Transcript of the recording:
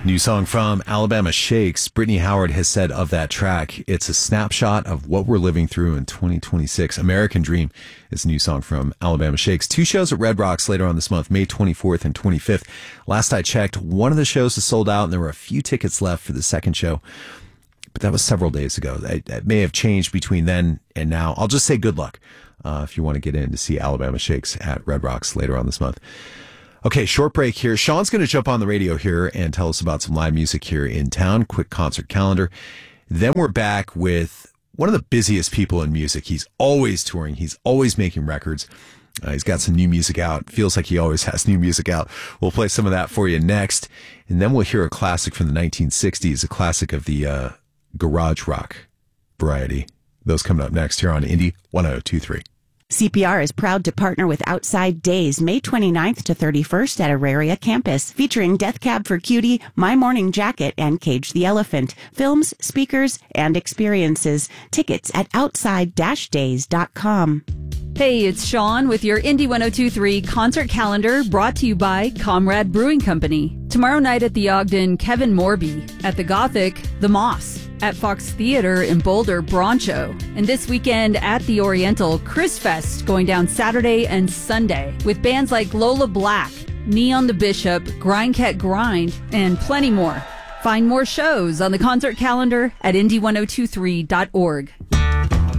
New song from Alabama Shakes. Brittany Howard has said of that track, it's a snapshot of what we're living through in 2026. American Dream is a new song from Alabama Shakes. 2 shows at Red Rocks later on this month, May 24th and 25th. Last I checked, one of the shows is sold out and there were a few tickets left for the second show. But that was several days ago. That may have changed between then and now. I'll just say good luck if you want to get in to see Alabama Shakes at Red Rocks later on this month. Okay, short break here. Sean's going to jump on the radio here and tell us about some live music here in town. Quick concert calendar. Then we're back with one of the busiest people in music. He's always touring. He's always making records. He's got some new music out. Feels like he always has new music out. We'll play some of that for you next. And then we'll hear a classic from the 1960s, a classic of the garage rock variety. Those coming up next here on Indie 102.3. CPR is proud to partner with Outside Days, May 29th to 31st at Auraria campus, featuring Death Cab for Cutie, My Morning Jacket, and Cage the Elephant. Films, speakers, and experiences. Tickets at outside-days.com. Hey, it's Sean with your Indie 102.3 concert calendar, brought to you by Comrade Brewing Company. Tomorrow night at the Ogden, Kevin Morby. At the Gothic, The Moss. At Fox Theater in Boulder, Broncho. And this weekend at the Oriental, Chris Fest, going down Saturday and Sunday with bands like Lola Black, Neon the Bishop, Grindcat Grind, and plenty more. Find more shows on the concert calendar at indie1023.org.